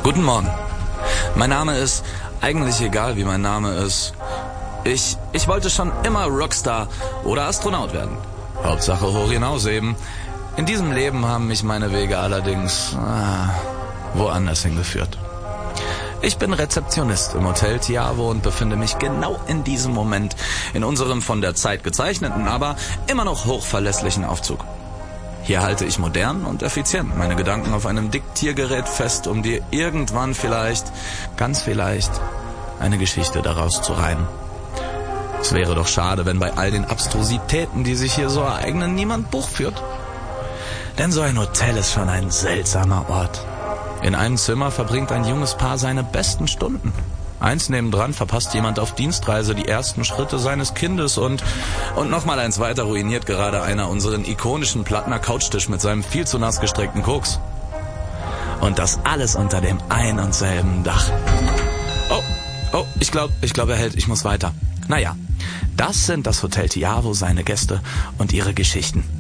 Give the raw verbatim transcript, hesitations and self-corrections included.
Guten Morgen. Mein Name ist, eigentlich egal wie mein Name ist, ich, ich wollte schon immer Rockstar oder Astronaut werden. Hauptsache hoch hinaus eben. In diesem Leben haben mich meine Wege allerdings ah, woanders hingeführt. Ich bin Rezeptionist im Hotel Tiavo und befinde mich genau in diesem Moment in unserem von der Zeit gezeichneten, aber immer noch hochverlässlichen Aufzug. Hier halte ich modern und effizient meine Gedanken auf einem Diktiergerät fest, um dir irgendwann vielleicht, ganz vielleicht, eine Geschichte daraus zu reimen. Es wäre doch schade, wenn bei all den Abstrusitäten, die sich hier so ereignen, niemand Buch führt. Denn so ein Hotel ist schon ein seltsamer Ort. In einem Zimmer verbringt ein junges Paar seine besten Stunden. Eins nebendran verpasst jemand auf Dienstreise die ersten Schritte seines Kindes und und nochmal eins weiter ruiniert gerade einer unseren ikonischen Plattner Couchtisch mit seinem viel zu nass gestreckten Koks. Und das alles unter dem ein und selben Dach. Oh, oh, ich glaube, ich glaube, er hält, ich muss weiter. Naja, das sind das Hotel Tiavo, seine Gäste und ihre Geschichten.